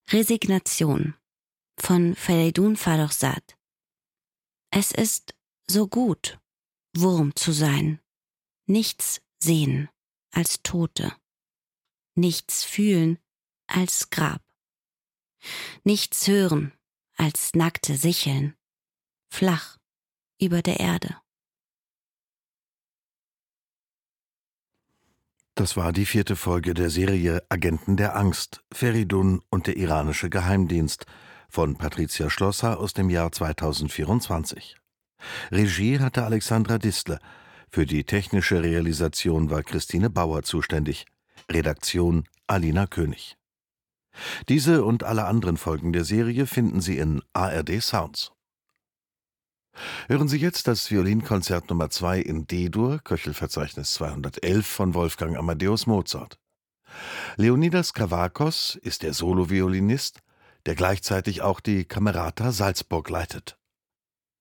Resignation von Feridun Farrokhzad. Es ist so gut, Wurm zu sein, nichts sehen als Tote, nichts fühlen als Grab, nichts hören als nackte Sicheln, flach über der Erde. Das war die 4. Folge der Serie Agenten der Angst, Feridun und der iranische Geheimdienst von Patricia Schlosser aus dem Jahr 2024. Regie hatte Alexandra Distle. Für die technische Realisation war Christine Bauer zuständig. Redaktion Alina König. Diese und alle anderen Folgen der Serie finden Sie in ARD Sounds. Hören Sie jetzt das Violinkonzert Nummer 2 in D-Dur, Köchelverzeichnis 211 von Wolfgang Amadeus Mozart. Leonidas Kavakos ist der Soloviolinist, der gleichzeitig auch die Camerata Salzburg leitet.